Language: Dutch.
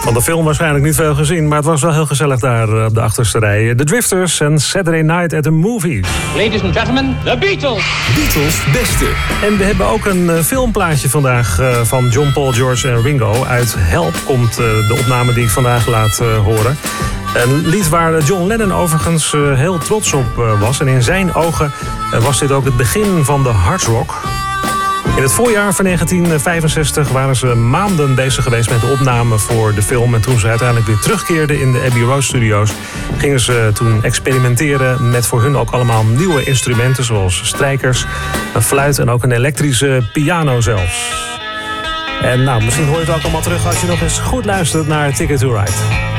Van de film waarschijnlijk niet veel gezien, maar het was wel heel gezellig daar op de achterste rij. The Drifters en Saturday Night at the Movies. Ladies and gentlemen, the Beatles. Beatles beste. En we hebben ook een filmplaatje vandaag van John, Paul, George en Ringo. Uit Help komt de opname die ik vandaag laat horen. Een lied waar John Lennon overigens heel trots op was. En in zijn ogen was dit ook het begin van de hardrock. In het voorjaar van 1965 waren ze maanden bezig geweest met de opname voor de film. En toen ze uiteindelijk weer terugkeerden in de Abbey Road Studios, gingen ze toen experimenteren met voor hun ook allemaal nieuwe instrumenten, zoals strijkers, een fluit en ook een elektrische piano zelfs. En nou, misschien hoor je het ook allemaal terug als je nog eens goed luistert naar Ticket to Ride.